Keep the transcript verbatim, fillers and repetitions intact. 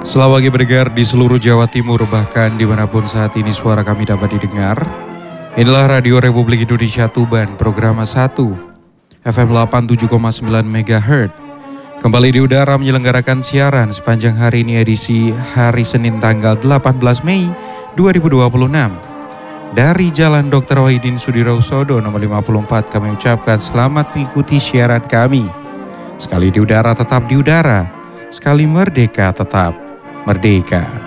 Selamat pagi pendengar di seluruh Jawa Timur, bahkan dimanapun saat ini suara kami dapat didengar. Inilah Radio Republik Indonesia Tuban, program satu, F M delapan puluh tujuh koma sembilan megahertz. Kembali di udara menyelenggarakan siaran sepanjang hari ini edisi hari Senin tanggal delapan belas Mei dua ribu dua puluh enam. Dari Jalan Doktor Wahidin Sudirohusodo nomor lima puluh empat kami ucapkan selamat mengikuti siaran kami. Sekali di udara tetap di udara, sekali merdeka tetap merdeka.